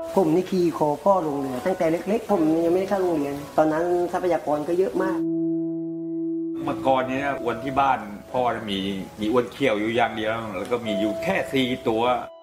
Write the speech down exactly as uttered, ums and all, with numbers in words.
ผมนี่ขี่คอพ่อลงเรือตั้งแต่เล็กๆผมยังไม่ได้เข้าโรงเรียนตอนนั้นทรัพยากรก็เยอะมากเมื่อก่อนนี้นะอ้วนที่บ้านพ่อมีมีอ้วนเขี้ยวอยู่อย่างเดียวแล้วก็มีอยู่แค่สี่ตัว